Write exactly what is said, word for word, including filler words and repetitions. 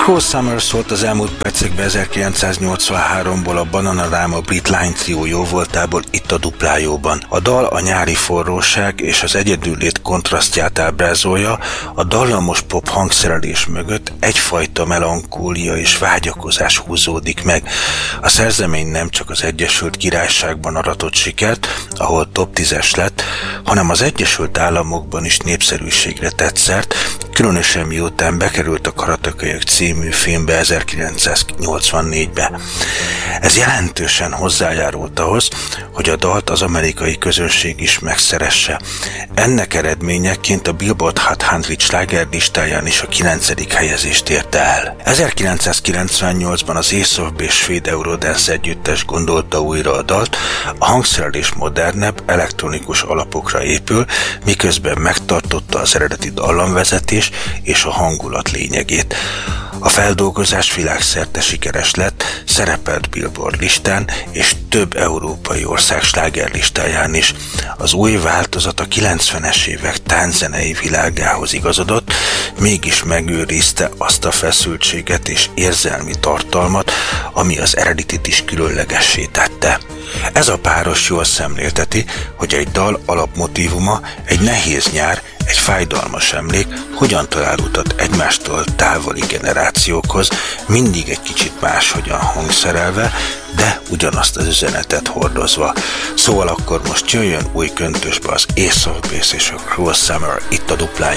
Cruel Summer szólt az elmúlt percekben ezerkilencszáznyolcvanháromból a Bananarama Brit Line trió jóvoltából itt a Duplájóban. A dal a nyári forróság és az egyedüllét kontrasztját ábrázolja, a dallamos pop hangszerelés mögött egyfajta melankólia és vágyakozás húzódik meg. A szerzemény nem csak az Egyesült Királyságban aratott sikert, ahol top tízes lett, hanem az Egyesült Államokban is népszerűségre tett szert, különösen miután bekerült a Karatekölyök című filmbe ezerkilencszáznyolcvannégybe. Ez jelentősen hozzájárult ahhoz, hogy a dalt az amerikai közönség is megszeresse. Ennek eredményeként a Billboard Hot száz slágerlistáján is a kilencedik helyezést érte el. ezerkilencszázkilencvennyolcban az Ace of Base svéd Eurodance együttes gondolta újra a dalt, a hangszerelés modernebb, elektronikus alapokra épül, miközben megtartotta az eredeti dallamvezetés és a hangulat lényegét. A feldolgozás világszerte sikeres lett, szerepelt Billboard listán és több európai ország slágerlistáján is. Az új változat a kilencvenes évek tánczenei világához igazodott, mégis megőrizte azt a feszültséget és érzelmi tartalmat, ami az eredetit is különlegessé tette. Ez a páros jól szemlélteti, hogy egy dal alapmotívuma, egy nehéz nyár, egy fájdalmas emlék hogyan talál utat egymástól távoli generációkhoz, mindig egy kicsit máshogyan hangszerelve, de ugyanazt az üzenetet hordozva. Szóval akkor most jöjjön új köntösbe az Ace of Base és a Cruel Summer itt a Dupláján.